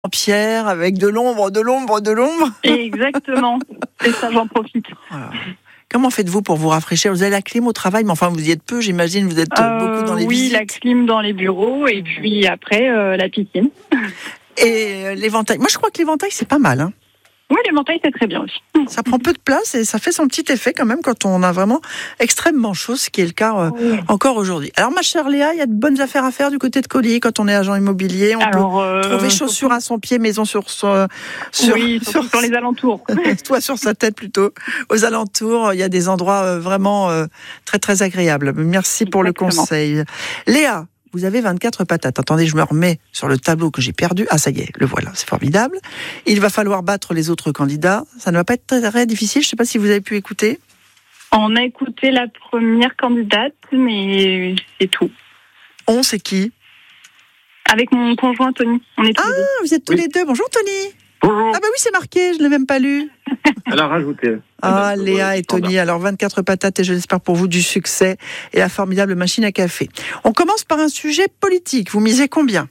Pierre, avec de l'ombre. Exactement. Et ça, j'en profite. Voilà. Comment faites-vous pour vous rafraîchir? Vous avez la clim au travail, mais enfin, vous y êtes peu, j'imagine. Vous êtes beaucoup dans les visites. Oui, la clim dans les bureaux et puis après, la piscine. Et l'éventail. Moi, je crois que l'éventail, c'est pas mal. Hein. Oui, l'éventail, c'est très bien aussi. Ça prend peu de place et ça fait son petit effet quand même quand on a vraiment extrêmement chaud, ce qui est le cas encore aujourd'hui. Alors, ma chère Léa, il y a de bonnes affaires à faire du côté de Collier quand on est agent immobilier. On peut trouver chaussures à son pied, maison sur les alentours. Toi, sur sa tête plutôt. Aux alentours, il y a des endroits vraiment très, très agréables. Merci pour le conseil. Léa, vous avez 24 patates. Attendez, je me remets sur le tableau que j'ai perdu. Ah, ça y est, le voilà, c'est formidable. Il va falloir battre les autres candidats. Ça ne va pas être très, très difficile. Je ne sais pas si vous avez pu écouter. On a écouté la première candidate, mais c'est tout. On, c'est qui? Avec mon conjoint Tony. On est tous les deux. Vous êtes tous les deux. Bonjour Tony. Bonjour. Ah bah oui, c'est marqué, je ne l'ai même pas lu. Elle a rajouté. Ah, Léa et Tony, alors 24 patates et je l'espère pour vous du succès et la formidable machine à café. On commence par un sujet politique. Vous misez combien?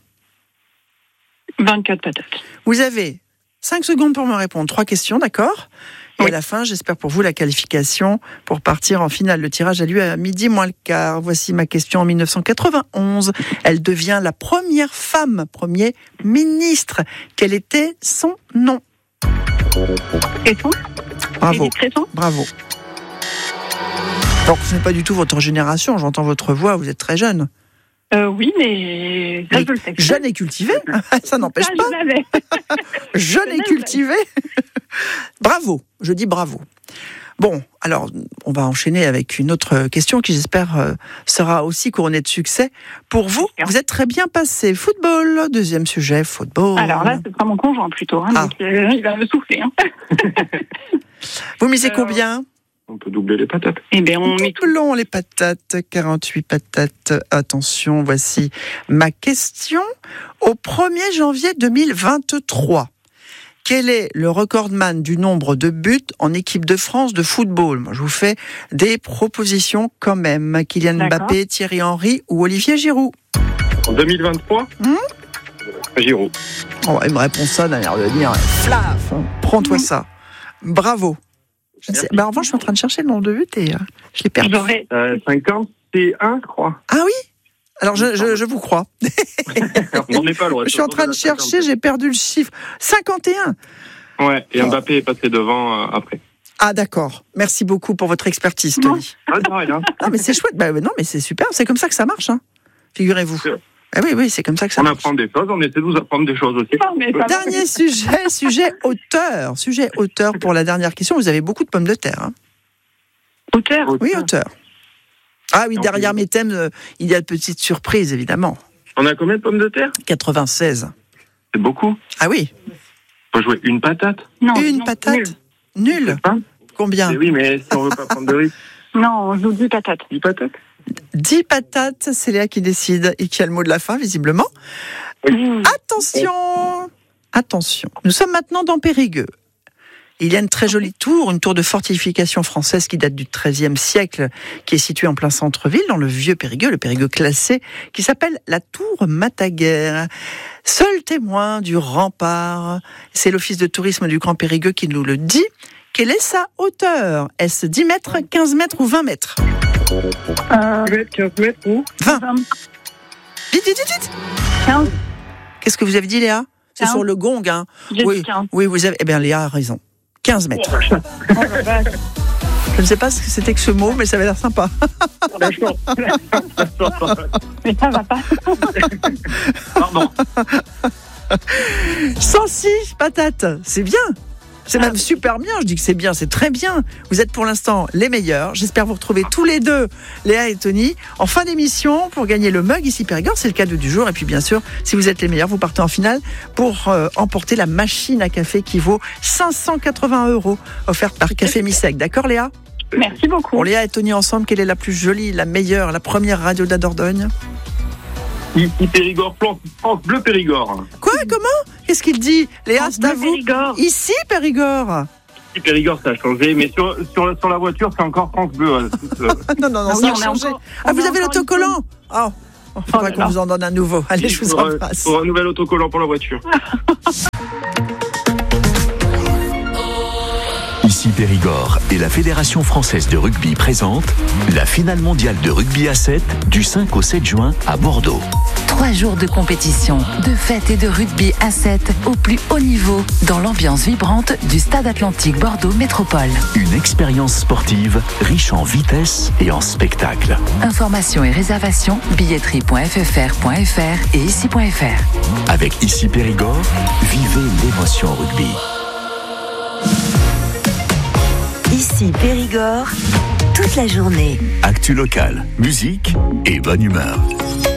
24 patates. Vous avez 5 secondes pour me répondre. 3 questions, d'accord? Et à la fin, j'espère pour vous la qualification pour partir en finale. Le tirage a lieu à 12:15. Voici ma question. En 1991, elle devient la première femme Premier ministre. Quel était son nom? Cresson. Bravo. Cresson. Bravo. Donc, ce n'est pas du tout votre génération. J'entends votre voix. Vous êtes très jeune. Oui, mais ça, je le sais. Jeune et cultivé, ça n'empêche pas. Jeune et cultivé. Bravo, je dis bravo. Bon, alors, on va enchaîner avec une autre question qui, j'espère, sera aussi couronnée de succès. Pour vous, vous êtes très bien passé. Football, deuxième sujet, football. Alors là, ce sera mon conjoint plutôt. Donc, il va me souffler. Vous misez combien? On peut doubler les patates. Eh bien, on met doublons les patates, 48 patates. Attention, voici ma question. Au 1er janvier 2023, quel est le recordman du nombre de buts en équipe de France de football? Moi, je vous fais des propositions quand même. Kylian Mbappé, Thierry Henry ou Olivier Giroud? En 2023 Giroud. Oh, il me répond ça d'un air de dire flaf, prends-toi ça. Bravo. Je sais, en revanche, je suis en train de chercher le nombre de buts et je l'ai perdu. 51, je crois. Ah oui? Alors, je vous crois. On n'est pas loin. Je suis en train de chercher, j'ai perdu le chiffre. 51. Ouais, et Mbappé est passé devant après. Ah, d'accord. Merci beaucoup pour votre expertise, Tony. Ah, mais c'est chouette. Non, mais c'est super. C'est comme ça que ça marche, hein. Figurez-vous. Ah oui, c'est comme ça que ça marche. On apprend des choses, on essaie de vous apprendre des choses aussi. Dernier sujet auteur. Sujet auteur pour la dernière question. Vous avez beaucoup de pommes de terre. Hein. Auteur? Oui, auteur. Ah oui, derrière mes thèmes, il y a de petites surprises, évidemment. On a combien de pommes de terre? 96. C'est beaucoup. Ah oui. Faut jouer une patate. Non, une patate. Nul. Combien? Oui, mais si on veut pas prendre de risque. Non, on joue 10 patates. 10 patates? 10 patates, c'est Léa qui décide et qui a le mot de la fin, visiblement. Oui. Attention, nous sommes maintenant dans Périgueux. Il y a une très jolie tour, une tour de fortification française qui date du XIIIe siècle, qui est située en plein centre-ville, dans le vieux Périgueux, le Périgueux classé, qui s'appelle la tour Mataguère. Seul témoin du rempart, c'est l'Office de tourisme du Grand Périgueux qui nous le dit. Quelle est sa hauteur? Est-ce 10 mètres, 15 mètres ou 20 mètres? 15 mètres ou 20. Vite. 15. Qu'est-ce que vous avez dit, Léa? C'est 15. sur le gong, hein? Oui, vous avez. Eh bien, Léa a raison. 15 mètres. Je ne sais pas ce que c'était que ce mot, mais ça avait l'air sympa. Mais ça va pas. Pardon. 106 patates, c'est bien. C'est même super bien, je dis que c'est bien, c'est très bien. Vous êtes pour l'instant les meilleurs. J'espère vous retrouver tous les deux, Léa et Tony, en fin d'émission pour gagner le mug ici Périgord. C'est le cadeau du jour. Et puis bien sûr, si vous êtes les meilleurs, vous partez en finale pour emporter la machine à café qui vaut 580 € offerte par Café Missec. D'accord, Léa? Merci beaucoup. Bon, Léa et Tony ensemble, quelle est la plus jolie, la meilleure, la première radio de la Dordogne? Ici Périgord, France Bleu Périgord. Quoi? Comment? Qu'est-ce qu'il dit? Léa, c'est à vous. Ici Périgord. Ici Périgord, ça a changé, mais sur la voiture, c'est encore France Bleu. Non, ça a changé. Vous avez l'autocollant? Oh. Il faudra qu'on vous en donne un nouveau. Allez, je vous embrasse. Pour un nouvel autocollant pour la voiture. Ici Périgord et la Fédération française de rugby présente la finale mondiale de rugby à 7 du 5 au 7 juin à Bordeaux. 3 jours de compétition, de fêtes et de rugby à 7 au plus haut niveau dans l'ambiance vibrante du Stade Atlantique Bordeaux Métropole. Une expérience sportive riche en vitesse et en spectacle. Informations et réservations billetterie.ffr.fr et ici.fr. Avec Ici Périgord, vivez l'émotion rugby. Ici Périgord, toute la journée. Actu local, musique et bonne humeur.